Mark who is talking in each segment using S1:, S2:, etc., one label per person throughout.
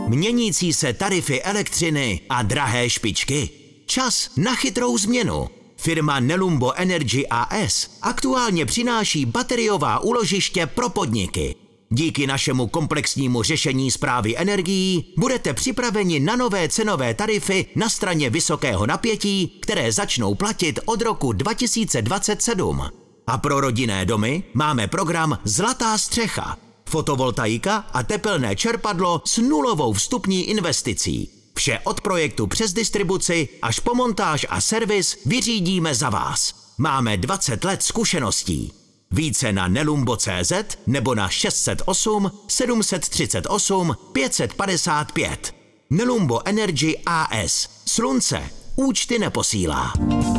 S1: Měnící se tarify elektřiny a drahé špičky. Čas na chytrou změnu. Firma Nelumbo Energy AS aktuálně přináší bateriová úložiště pro podniky. Díky našemu komplexnímu řešení správy energií budete připraveni na nové cenové tarify na straně vysokého napětí, které začnou platit od roku 2027. A pro rodinné domy máme program Zlatá střecha. Fotovoltaika a tepelné čerpadlo s nulovou vstupní investicí. Vše od projektu přes distribuci až po montáž a servis vyřídíme za vás. Máme 20 let zkušeností. Více na nelumbo.cz nebo na 608 738 555. Nelumbo Energy AS. Slunce účty neposílá.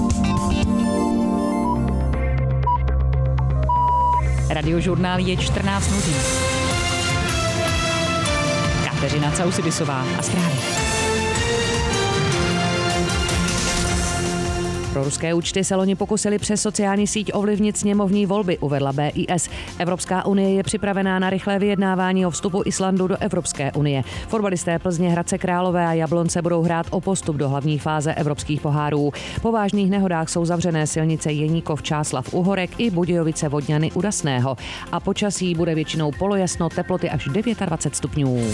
S2: Radiožurnál je 14:00. Kateřina Causibisová a zprávy. Proruské účty se loni pokusili přes sociální síť ovlivnit sněmovní volby, uvedla BIS. Evropská unie je připravená na rychlé vyjednávání o vstupu Islandu do Evropské unie. Fotbalisté Plzně, Hradce Králové a Jablonce budou hrát o postup do hlavní fáze evropských pohárů. Po vážných nehodách jsou zavřené silnice Jeníkov, Čáslav, Uhorek i Budějovice, Vodňany u Dasného. A počasí bude většinou polojasno, teploty až 29 stupňů.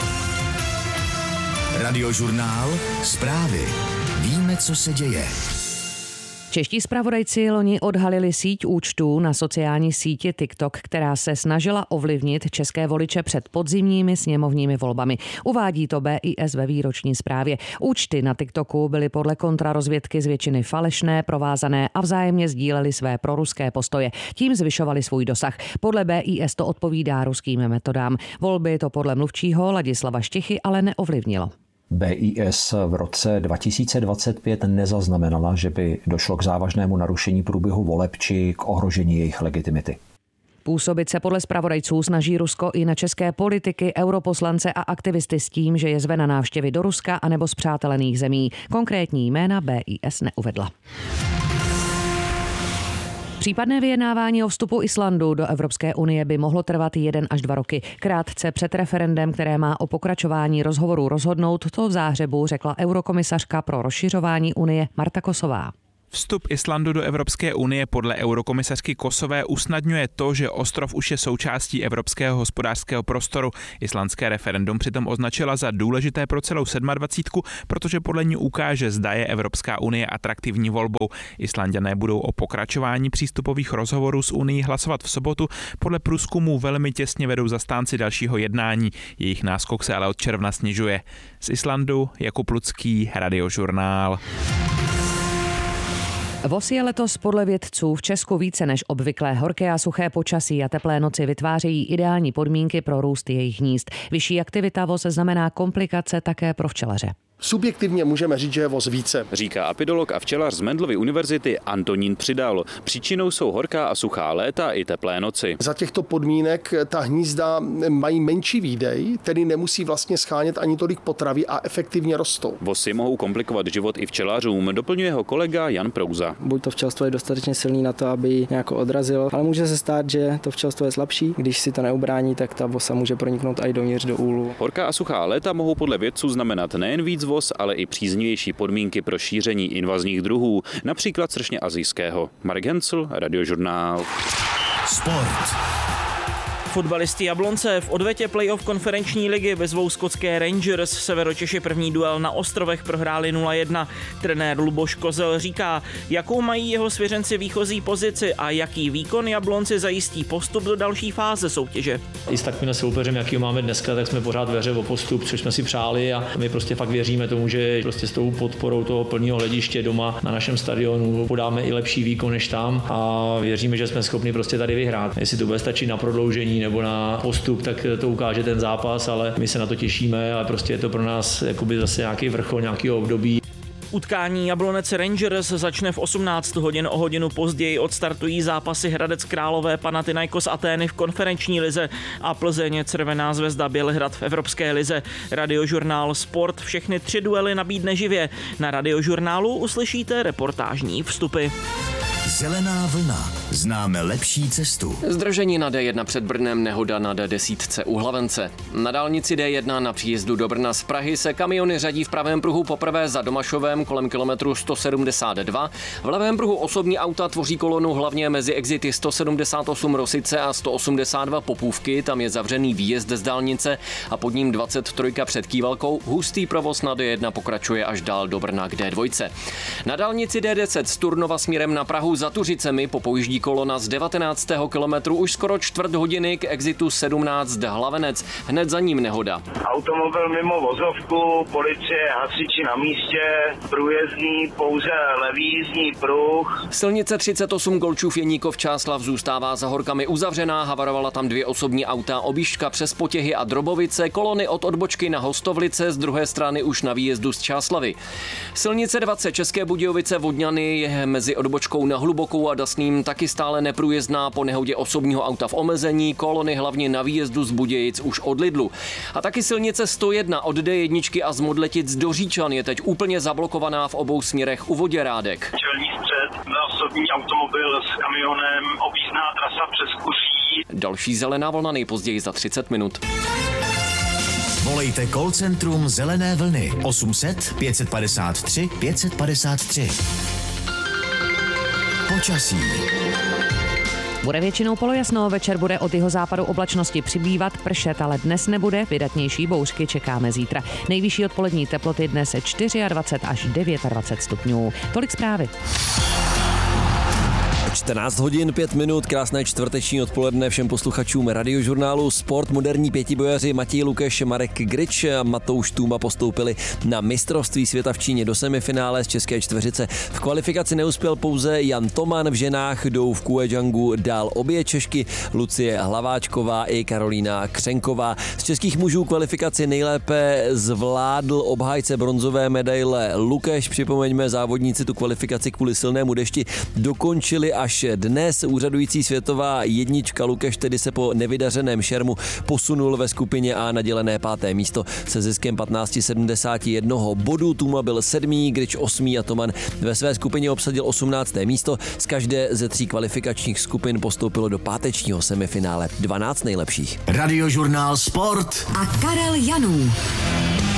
S3: Radiožurnál, zprávy. Víme, co se děje.
S2: Čeští zpravodajci loni odhalili síť účtů na sociální síti TikTok, která se snažila ovlivnit české voliče před podzimními sněmovními volbami. Uvádí to BIS ve výroční zprávě. Účty na TikToku byly podle kontrarozvědky z většiny falešné, provázané a vzájemně sdílely své proruské postoje. Tím zvyšovali svůj dosah. Podle BIS to odpovídá ruským metodám. Volby to podle mluvčího Ladislava Štichy ale neovlivnilo.
S4: BIS v roce 2025 nezaznamenala, že by došlo k závažnému narušení průběhu voleb či k ohrožení jejich legitimity.
S2: Působit se podle zpravodajců snaží Rusko i na české politiky, europoslance a aktivisty s tím, že je zve na návštěvy do Ruska anebo z přátelených zemí. Konkrétní jména BIS neuvedla. Případné vyjednávání o vstupu Islandu do Evropské unie by mohlo trvat 1 až 2 roky. Krátce před referendem, které má o pokračování rozhovoru rozhodnout, to v zářebu řekla eurokomisařka pro rozšiřování unie Marta Kosová.
S5: Vstup Islandu do Evropské unie podle eurokomisařky Kosové usnadňuje to, že ostrov už je součástí evropského hospodářského prostoru. Islandské referendum přitom označila za důležité pro celou 27, protože podle ní ukáže, zda je Evropská unie atraktivní volbou. Islanďané budou o pokračování přístupových rozhovorů s Unií hlasovat v sobotu. Podle průzkumů velmi těsně vedou zastánci dalšího jednání. Jejich náskok se ale od června snižuje. Z Islandu Jakub Lucký, Radiožurnál.
S2: Voz je letos podle vědců v Česku více než obvyklé. Horké a suché počasí a teplé noci vytvářejí ideální podmínky pro růst jejich hnízd. Vyšší aktivita voz znamená komplikace také pro včelaře.
S6: Subjektivně můžeme říct, že je voz více.
S7: Říká apidolog a včelař z Mendelovy univerzity Antonín Přidal. Příčinou jsou horká a suchá léta i teplé noci.
S6: Za těchto podmínek ta hnízda mají menší výdej, tedy nemusí vlastně schánět ani tolik potravy a efektivně rostou.
S7: Vozy mohou komplikovat život i včelařům, doplňuje ho kolega Jan Prouza.
S8: Buď to včelstvo je dostatečně silný na to, aby ji nějak odrazilo, ale může se stát, že to včelstvo je slabší. Když si to neubrání, tak ta vosa může proniknout i dovnitř do úlu.
S7: Horká a suchá léta mohou podle vědců znamenat nejen víc voz, ale i příznivější podmínky pro šíření invazních druhů, například sršně asijského. Marek Hencl, Radiožurnál.
S3: Sport.
S9: Fotbalisti Jablonce v odvetě playoff konferenční ligy vyzvou skotské Rangers. Severočeši první duel na ostrovech prohráli 0-1. Trenér Luboš Kozel říká, jakou mají jeho svěřenci výchozí pozici a jaký výkon Jablonci zajistí postup do další fáze soutěže.
S10: I s takovým soupeřem, jaký máme dneska, tak jsme pořád ve hře o postup, což jsme si přáli a my prostě fakt věříme tomu, že prostě s tou podporou toho plného hlediště doma na našem stadionu podáme i lepší výkon než tam a věříme, že jsme schopni prostě tady vyhrát. Jestli to bude stačit na prodloužení nebo na postup, tak to ukáže ten zápas, ale my se na to těšíme a prostě je to pro nás jakoby zase nějaký vrchol, nějaký období.
S9: Utkání Jablonec Rangers začne v 18 hodin, o hodinu později odstartují zápasy Hradec Králové, Panathinaikos Atény v konferenční lize a Plzeň Červená Zvezda Bělehrad v Evropské lize. Radiožurnál Sport všechny 3 duely nabídne živě. Na Radiožurnálu uslyšíte reportážní vstupy.
S3: Zelená vlna. Známe lepší cestu.
S11: Zdržení na D1 před Brnem, nehoda na D10 u Hlavence. Na dálnici D1 na příjezdu do Brna z Prahy se kamiony řadí v pravém pruhu poprvé za Domašovem kolem kilometru 172. V levém pruhu osobní auta tvoří kolonu hlavně mezi exity 178 Rosice a 182 Popůvky, tam je zavřený výjezd z dálnice a pod ním 23 před Kývalkou. Hustý provoz na D1 pokračuje až dál do Brna k D2. Na dálnici D10 z Turnova směrem na Prahu za Tuřicemi popojíždí kolona z 19. kilometru už skoro čtvrt hodiny k exitu 17 Hlavenec. Hned za ním nehoda.
S12: Automobil mimo vozovku, policie, hasiči na místě, průjezdný pouze levý jízdní pruh.
S11: Silnice 38 Golčův Jeníkov Čáslav zůstává za horkami uzavřená, havarovala tam 2 osobní auta, objížďka přes Potěhy a Drobovice, kolony od odbočky na Hostovlice, z druhé strany už na výjezdu z Čáslavy. Silnice 20 České Budějovice Vodňany je mezi odbočkou na Hlubokou a Dasným taky stále neprůjezdná po nehodě osobního auta v omezení, kolony hlavně na výjezdu z Budějic už od Lidlu. A taky silnice 101 od D1 a z Modletic do Říčan je teď úplně zablokovaná v obou směrech u Voděrádek.
S12: Čelní střed, osobní automobil s kamionem, objízdná trasa přes Kuří.
S11: Další zelená vlna nejpozději za 30 minut.
S3: Volejte call centrum Zelené vlny 800 553 553. Počasí.
S2: Bude většinou polojasno, večer bude od jihozápadu oblačnosti přibývat, pršet, ale dnes nebude, vydatnější bouřky čekáme zítra. Nejvyšší odpolední teploty dnes 24 až 29 stupňů. Tolik zprávy.
S13: 14 hodin 5 minut, krásné čtvrteční odpoledne všem posluchačům Radiožurnálu Sport. Moderní pětibojaři Matěj Lukeš, Marek Grič a Matouš Tůma postoupili na mistrovství světa v Číně do semifinále z české čtveřice. V kvalifikaci neuspěl pouze Jan Toman, v ženách jdou v Kuejangu dál obě Češky, Lucie Hlaváčková i Karolína Křenková. Z českých mužů kvalifikaci nejlépe zvládl obhájce bronzové medaile Lukeš. Připomeňme, závodníci tu kvalifikaci kvůli silnému dešti dokončili až dnes. Úřadující světová jednička Lukeš tedy se po nevydařeném šermu posunul ve skupině A na dělené 5. místo se ziskem 1571 bodů. Tuma byl 7., Grič 8. a Toman ve své skupině obsadil 18. místo. Z každé ze 3 kvalifikačních skupin postoupilo do pátečního semifinále 12 nejlepších.
S3: Radiožurnál Sport
S14: a Karel Janů.